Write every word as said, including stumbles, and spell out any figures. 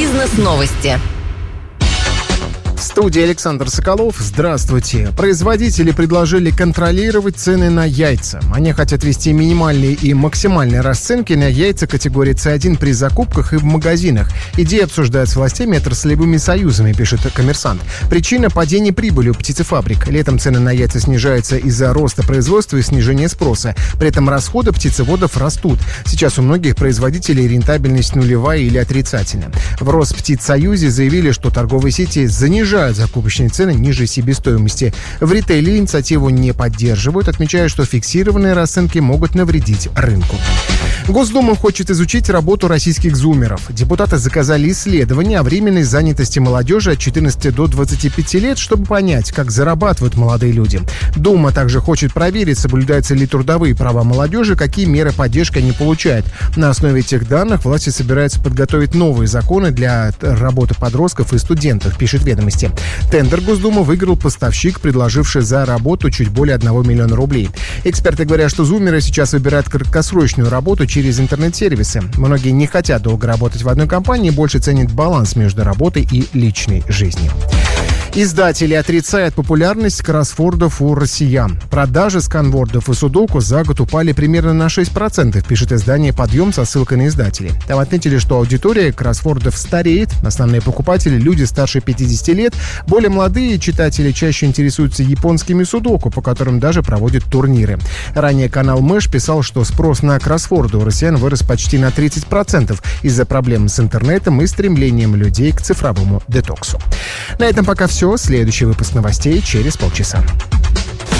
Бизнес-новости. В студии Александр Соколов. Здравствуйте. Производители предложили контролировать цены на яйца. Они хотят ввести минимальные и максимальные расценки на яйца категории С один при закупках и в магазинах. Идея обсуждается с властями и отраслевыми союзами, пишет «Коммерсант». Причина – падение прибыли у птицефабрик. Летом цены на яйца снижаются из-за роста производства и снижения спроса. При этом расходы птицеводов растут. Сейчас у многих производителей рентабельность нулевая или отрицательная. В Росптицсоюзе заявили, что торговые сети занижают закупочные цены ниже себестоимости. В ритейле инициативу не поддерживают, отмечая, что фиксированные расценки могут навредить рынку. Госдума хочет изучить работу российских зумеров. Депутаты заказали исследование о временной занятости молодежи от четырнадцати до двадцати пяти лет, чтобы понять, как зарабатывают молодые люди. Дума также хочет проверить, соблюдаются ли трудовые права молодежи, какие меры поддержки они получают. На основе этих данных власти собираются подготовить новые законы для работы подростков и студентов, пишет «Ведомости». Тендер Госдумы выиграл поставщик, предложивший за работу чуть более одного миллиона рублей. Эксперты говорят, что зумеры сейчас выбирают краткосрочную работу через интернет-сервисы. Многие не хотят долго работать в одной компании, больше ценят баланс между работой и личной жизнью. Издатели отрицают популярность кроссвордов у россиян. Продажи сканвордов и судоку за год упали примерно на шесть процентов, пишет издание «Подъем» со ссылкой на издателей. Там отметили, что аудитория кроссвордов стареет. Основные покупатели – люди старше пятидесяти лет. Более молодые читатели чаще интересуются японскими судоку, по которым даже проводят турниры. Ранее канал Мэш писал, что спрос на кроссворды у россиян вырос почти на тридцать процентов из-за проблем с интернетом и стремлением людей к цифровому детоксу. На этом пока все. Следующий выпуск новостей через полчаса.